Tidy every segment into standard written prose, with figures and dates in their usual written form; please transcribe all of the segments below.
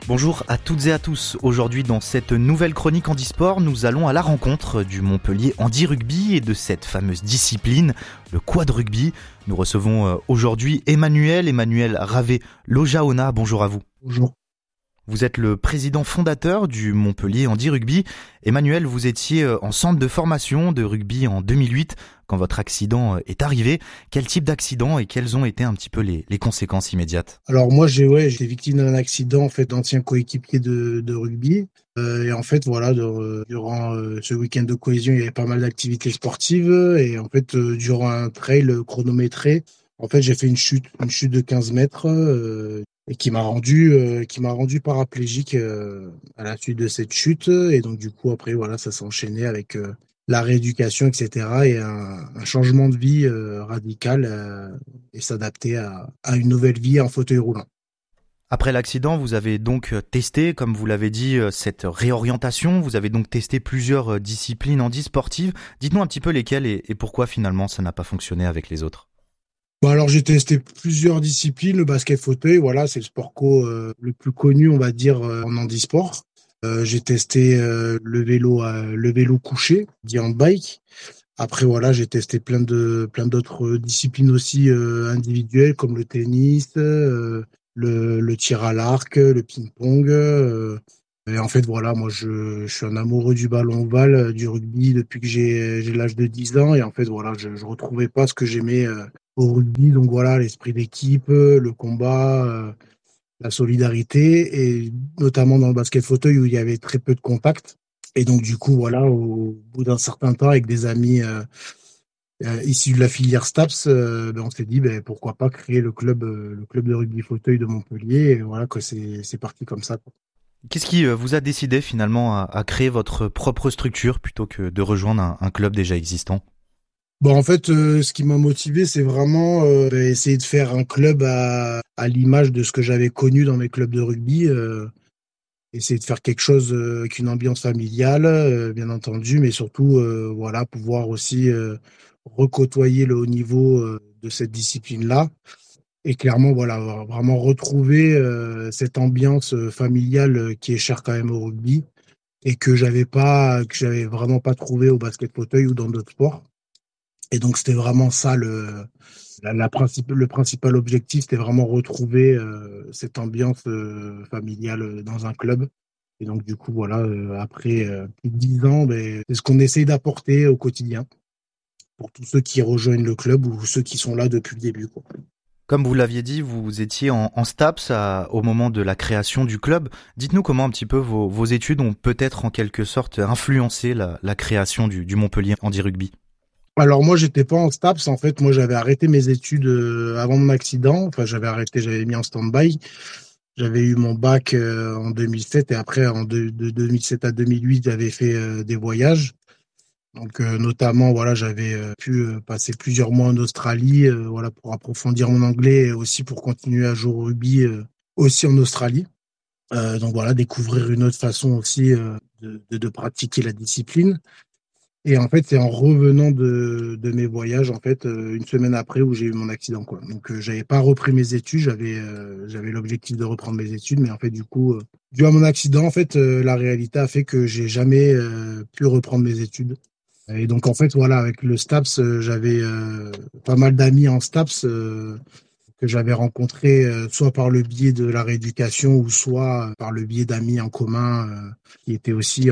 Bonjour à toutes et à tous. Aujourd'hui, dans cette nouvelle chronique handisport, nous allons à la rencontre du Montpellier Handi Rugby et de cette fameuse discipline, le quad rugby. Nous recevons aujourd'hui Emmanuel Ravé-Lojaona. Bonjour à vous. Bonjour. Vous êtes le président fondateur du Montpellier Handi Rugby. Emmanuel, vous étiez en centre de formation de rugby en 2008 quand votre accident est arrivé. Quel type d'accident et quelles ont été un petit peu les conséquences immédiates? Alors moi j'étais victime d'un accident en fait d'ancien coéquipier de rugby. Et en fait voilà durant ce week-end de cohésion il y avait pas mal d'activités sportives et en fait durant un trail chronométré en fait j'ai fait une chute de 15 mètres et qui m'a rendu paraplégique à la suite de cette chute et donc du coup après voilà ça s'est enchaîné avec la rééducation, etc. et un changement de vie radical et s'adapter à une nouvelle vie en fauteuil roulant. Après l'accident, vous avez donc testé, comme vous l'avez dit, cette réorientation. Vous avez donc testé plusieurs disciplines handisportives. Dites-nous un petit peu lesquelles et pourquoi finalement ça n'a pas fonctionné avec les autres. Bon, alors j'ai testé plusieurs disciplines. Le basket fauteuil, voilà, c'est le sport co le plus connu, on va dire, en handisport. J'ai testé le vélo couché, dit handbike. Après voilà, j'ai testé plein d'autres disciplines aussi individuelles comme le tennis, le tir à l'arc, le ping-pong. Et en fait voilà, moi je suis un amoureux du ballon ovale, du rugby depuis que j'ai l'âge de 10 ans et en fait voilà, je retrouvais pas ce que j'aimais au rugby. Donc voilà, l'esprit d'équipe, le combat, la solidarité et notamment dans le basket fauteuil où il y avait très peu de contact. Et donc du coup voilà, au bout d'un certain temps avec des amis issus de la filière STAPS, on s'est dit pourquoi pas créer le club de rugby fauteuil de Montpellier. Et voilà que c'est parti comme ça, quoi. Qu'est-ce qui vous a décidé finalement à créer votre propre structure plutôt que de rejoindre un club déjà existant? Bon, en fait, ce qui m'a motivé, c'est vraiment essayer de faire un club à l'image de ce que j'avais connu dans mes clubs de rugby. Essayer de faire quelque chose avec une ambiance familiale, bien entendu, mais surtout, voilà, pouvoir aussi recôtoyer le haut niveau de cette discipline-là. Et clairement, voilà, vraiment retrouver cette ambiance familiale qui est chère quand même au rugby et que j'avais vraiment pas trouvé au basket fauteuil ou dans d'autres sports. Et donc, c'était vraiment ça le principal objectif, c'était vraiment retrouver cette ambiance familiale dans un club. Et donc, du coup, voilà, après plus de 10 ans, c'est ce qu'on essaye d'apporter au quotidien pour tous ceux qui rejoignent le club ou ceux qui sont là depuis le début, quoi. Comme vous l'aviez dit, vous étiez en STAPS au moment de la création du club. Dites-nous comment un petit peu vos études ont peut-être en quelque sorte influencé la création du Montpellier Handi Rugby. Alors moi, j'étais pas en STAPS. En fait, moi, j'avais arrêté mes études avant mon accident. Enfin, j'avais mis en stand-by. J'avais eu mon bac en 2007 et après, de 2007 à 2008, j'avais fait des voyages. Donc, notamment, voilà, j'avais pu passer plusieurs mois en Australie, voilà, pour approfondir mon anglais et aussi pour continuer à jouer au rugby aussi en Australie. Donc voilà, découvrir une autre façon aussi de pratiquer la discipline. Et en fait, c'est en revenant de mes voyages, en fait, une semaine après où j'ai eu mon accident, quoi. Donc, j'avais pas repris mes études, j'avais l'objectif de reprendre mes études, mais en fait, du coup, dû à mon accident, en fait, la réalité a fait que j'ai jamais pu reprendre mes études. Et donc, en fait, voilà, avec le STAPS, j'avais pas mal d'amis en STAPS que j'avais rencontrés soit par le biais de la rééducation ou soit par le biais d'amis en commun qui étaient aussi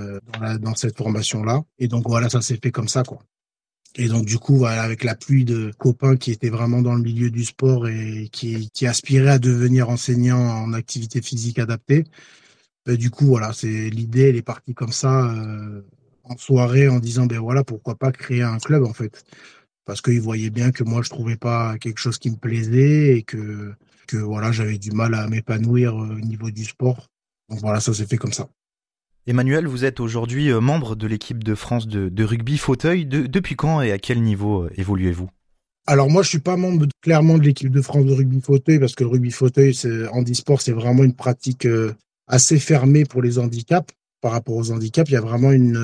dans cette formation-là. Et donc, voilà, ça s'est fait comme ça, quoi. Et donc, du coup, voilà, avec la pluie de copains qui étaient vraiment dans le milieu du sport et qui aspiraient à devenir enseignants en activité physique adaptée, du coup, voilà, l'idée, elle est partie comme ça en soirée en disant, voilà, pourquoi pas créer un club, en fait. Parce qu'ils voyaient bien que moi, je trouvais pas quelque chose qui me plaisait et que voilà, j'avais du mal à m'épanouir au niveau du sport. Donc voilà, ça s'est fait comme ça. Emmanuel, vous êtes aujourd'hui membre de l'équipe de France de rugby fauteuil. Depuis quand et à quel niveau évoluez-vous? Alors moi, je suis pas membre clairement de l'équipe de France de rugby fauteuil parce que le rugby fauteuil, handisport, c'est vraiment une pratique assez fermée pour les handicaps. Par rapport aux handicaps, il y a vraiment une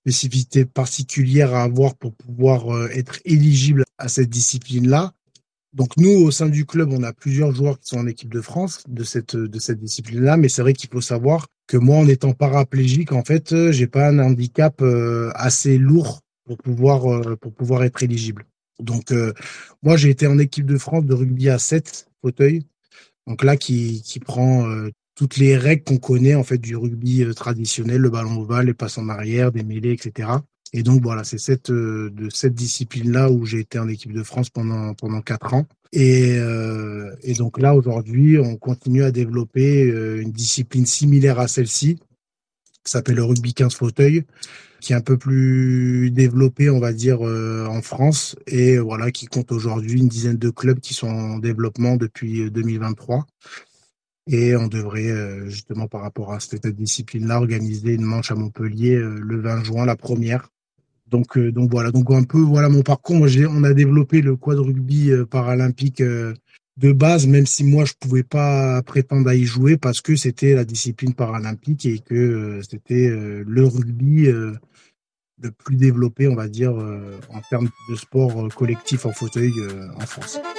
spécificité particulière à avoir pour pouvoir être éligible à cette discipline-là. Donc nous, au sein du club, on a plusieurs joueurs qui sont en équipe de France de cette discipline-là, mais c'est vrai qu'il faut savoir que moi, en étant paraplégique, en fait, j'ai pas un handicap assez lourd pour pouvoir être éligible. Donc moi, j'ai été en équipe de France de rugby à 7 fauteuils, donc là qui prend toutes les règles qu'on connaît en fait du rugby traditionnel, le ballon ovale, les passes en arrière, des mêlées, etc. Et donc voilà, c'est de cette discipline-là où j'ai été en équipe de France pendant 4 ans. Et donc là, aujourd'hui, on continue à développer une discipline similaire à celle-ci, qui s'appelle le rugby 15 fauteuils, qui est un peu plus développé, on va dire, en France, et voilà, qui compte aujourd'hui une dizaine de clubs qui sont en développement depuis 2023. Et on devrait, justement, par rapport à cette discipline-là, organiser une manche à Montpellier le 20 juin, la première. Donc voilà, donc un peu voilà mon parcours. On a développé le quad rugby paralympique de base, même si moi je pouvais pas prétendre à y jouer parce que c'était la discipline paralympique et que c'était le rugby le plus développé, on va dire, en termes de sport collectif en fauteuil en France.